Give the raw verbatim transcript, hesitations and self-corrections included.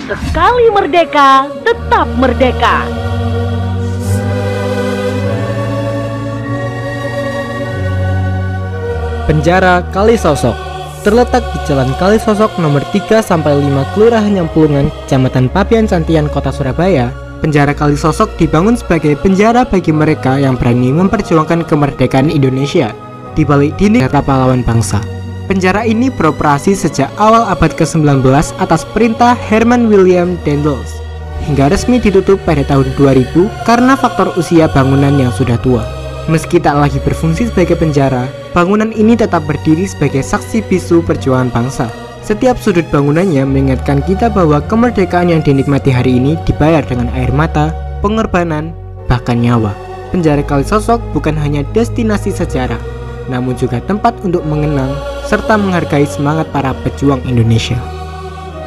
Sekali merdeka, tetap merdeka. Penjara Kalisosok terletak di Jalan Kalisosok nomor tiga sampai lima Kelurahan Nyemplungan, Kecamatan Pabean Santian, Kota Surabaya. Penjara Kalisosok dibangun sebagai penjara bagi mereka yang berani memperjuangkan kemerdekaan Indonesia di balik dinding pahlawan bangsa. Penjara ini beroperasi sejak awal abad ke sembilan belas atas perintah Herman William Daniels hingga resmi ditutup pada tahun dua ribu karena faktor usia bangunan yang sudah tua. Meski tak lagi berfungsi sebagai penjara, bangunan ini tetap berdiri sebagai saksi bisu perjuangan bangsa. Setiap sudut bangunannya mengingatkan kita bahwa kemerdekaan yang dinikmati hari ini dibayar dengan air mata, pengorbanan, bahkan nyawa. Penjara Kalisosok bukan hanya destinasi sejarah, namun juga tempat untuk mengenang serta menghargai semangat para pejuang Indonesia.